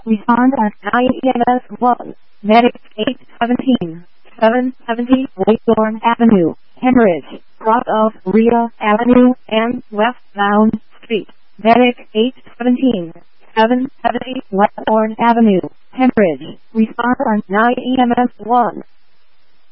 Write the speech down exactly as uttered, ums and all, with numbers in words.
Respond at I E M S one. Medic eight seventeen. seven seventy Waythorn Avenue, Hemorrhage, cross of Rhea Avenue and westbound Street. Medic eight seventeen. seven seventy Waythorn Avenue, Hemorrhage. Respond on I E M S one.